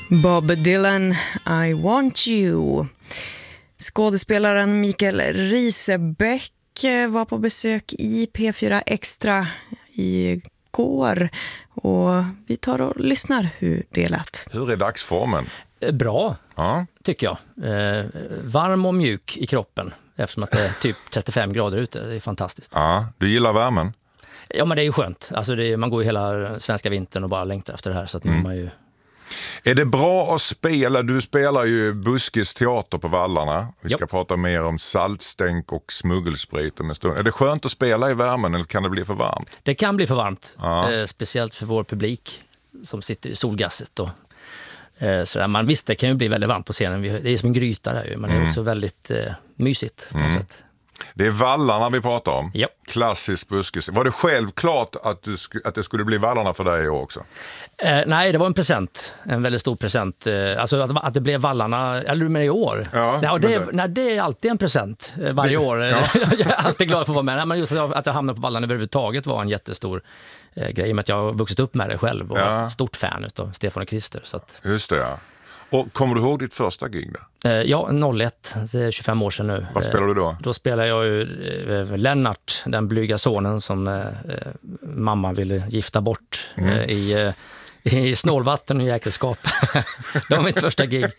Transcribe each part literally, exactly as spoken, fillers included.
Bob Dylan, I want you. Skådespelaren Mikael Risebeck var på besök i P fyra Extra igår och vi tar och lyssnar hur det lät. Hur är dagsformen? Bra, ja. tycker jag. Eh, varm och mjuk i kroppen eftersom att det är typ trettiofem grader ute. Det är fantastiskt. Ja, du gillar värmen? Ja, men det är ju skönt. Alltså det är, man går ju hela svenska vintern och bara längtar efter det här. Så att mm. man ju... Är det bra att spela? Du spelar ju Buskis teater på Vallarna. Vi ska jo. prata mer om saltstänk och smuggelsprit om en stund. Är det skönt att spela i värmen eller kan det bli för varmt? Det kan bli för varmt. Ja. Eh, speciellt för vår publik som sitter i solgasset. Och, eh, så där. Man visst, det kan ju bli väldigt varmt på scenen. Det är som en gryta där ju. Men mm. det är också väldigt eh, mysigt på något mm. sätt. Det är Vallarna vi pratar om. Ja. Klassisk Buskis. Var det självklart att, du sk- att det skulle bli Vallarna för dig också? Eh, nej, det var en present. En väldigt stor present. Eh, alltså att, att det blev Vallarna, eller du menar i år? Ja, ja, det, det... Nej, det är alltid en present eh, varje det, år. Ja. Jag är alltid glad för att vara med. Nej, men just att jag, att jag hamnade på Vallarna överhuvudtaget var en jättestor eh, grej. Med att jag har vuxit upp med det själv och ja. var stort fan av Stefan och Krister. Så att... Just det, ja. Och kommer du ihåg ditt första gig där? Eh, ja, noll ett, det är tjugofem år sedan nu. Vad spelar du då? Eh, då spelar jag ju eh, Lennart, den blyga sonen som eh, mamma ville gifta bort mm. eh, i, eh, i snålvatten och jäkelskap. Det var mitt första gig.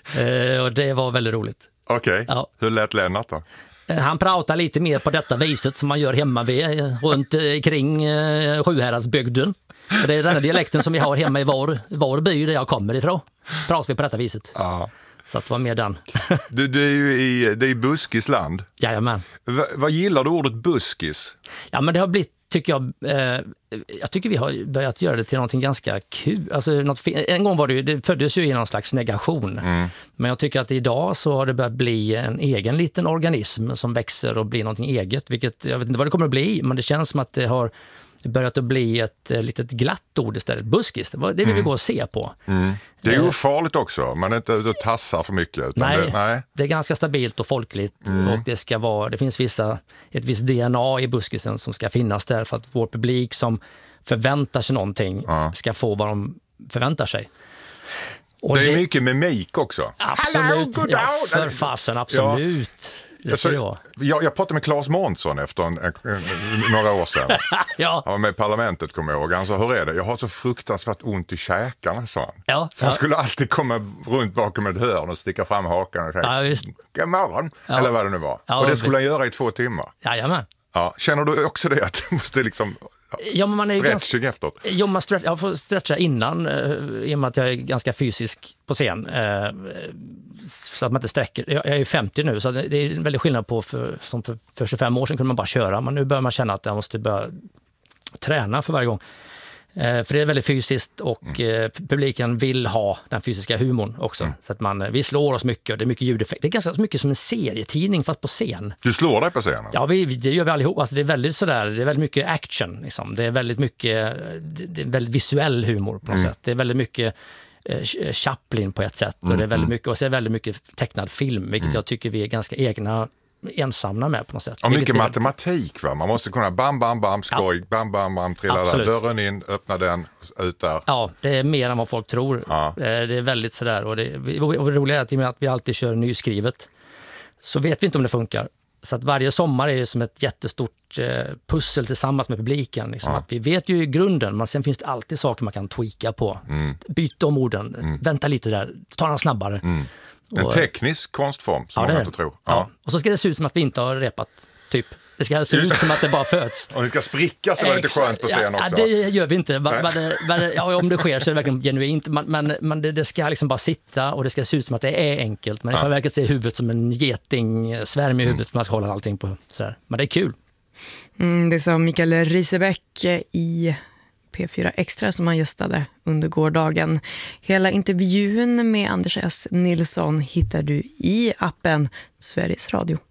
Eh, och det var väldigt roligt. Okej, okay. ja. Hur lät Lennart då? Eh, han pratar lite mer på detta viset som man gör hemma vid, runt eh, kring eh, Sjuhäradsbygden. Det är den här dialekten som vi har hemma i vår, vår by där jag kommer ifrån. Pratar vi på detta viset. Ja. Så att vara med den. Du, du är ju i, det är Buskis land. Jajamän. Va, vad gillar du ordet buskis? Ja, men det har blivit, tycker jag, eh, jag tycker vi har börjat göra det till någonting ganska kul. Alltså, något, en gång var det ju, det föddes ju i någon slags negation. Mm. Men jag tycker att idag så har det börjat bli en egen liten organism som växer och blir någonting eget. Vilket, jag vet inte vad det kommer att bli, men det känns som att det har börjat att bli ett eh, litet glatt ord istället. Buskis, det vill mm. vi gå och se på. Mm. Det är ju farligt också, man är inte ute och tassar för mycket. Utan nej, det, nej, det är ganska stabilt och folkligt mm. och det ska vara, det finns vissa, ett visst D N A i buskisen som ska finnas där för att vår publik som förväntar sig någonting ja. ska få vad de förväntar sig. Och det är det, mycket mimik också. Absolut, Hello, ja, för fasen, absolut. Ja. Alltså, jag, jag pratade med Claes Månsson efter en, en, en, några år sedan. ja. Han var med i parlamentet, kommer jag ihåg. Han sa, hur är det? Jag har så fruktansvärt ont i käkarna, sa han. Ja, För han ja. skulle alltid komma runt bakom ett hörn och sticka fram hakan och säga, ja, just. god morgon, ja. eller vad det nu var. Ja, och det skulle visst. han göra i två timmar. Jajamän. Ja, känner du också det att du måste liksom ja, men man är stretching ganska, efteråt? Ja, man stretch, jag får stretcha innan eh, i och med att jag är ganska fysisk på scen. Eh, så att man inte sträcker. Jag, jag är femtio nu så det är en väldigt skillnad på för, som för, för tjugofem år sedan kunde man bara köra. Men nu börjar man känna att jag måste börja träna för varje gång. Eh, för det är väldigt fysiskt och mm. eh, publiken vill ha den fysiska humorn också. Mm. Så att man, vi slår oss mycket och det är mycket ljudeffekt. Det är ganska mycket som en serietidning fast på scen. Du slår dig på scenen? Ja, vi, det gör vi allihop. Alltså, det är väldigt sådär, det är väldigt mycket action. Liksom. Det är väldigt mycket, det är väldigt visuell humor på något mm. sätt. Det är väldigt mycket eh, Chaplin på ett sätt. Mm. Och det är väldigt mycket, och så är det väldigt mycket tecknad film, vilket mm. jag tycker vi är ganska egna ensamma med på något sätt. Och mycket matematik, va? Man måste kunna bam, bam, bam, skoj, ja. bam, bam, bam, trilla där, dörren in, öppna den, ut där. Ja, det är mer än vad folk tror. Ja. Det är väldigt sådär, och det, och det roliga är att, i och med att vi alltid kör nyskrivet så vet vi inte om det funkar. Så att varje sommar är som ett jättestort eh, pussel tillsammans med publiken. Liksom. Ja. Att vi vet ju i grunden, men sen finns det alltid saker man kan tweaka på. Mm. Byta om orden, mm. vänta lite där, ta den snabbare. Mm. En och, teknisk konstform som ja, man inte tror. Ja. Ja. Och så ska det se ut som att vi inte har repat, typ. Det ska se ut som att det bara föds. Och det ska spricka så är det lite skönt på scen ja, också. Ja, det gör vi inte. Men, men, ja, om det sker så är det verkligen genuint. Men, men, men det, det ska liksom bara sitta och det ska se ut som att det är enkelt. Men ja. i själva verket ser huvudet som en geting, svärm i huvudet mm. för man ska hålla allting på. Sådär. Men det är kul. Mm, det sa Mikael Risebeck i P fyra Extra som han gästade under gårdagen. Hela intervjun med Anders S. Nilsson hittar du i appen Sveriges Radio.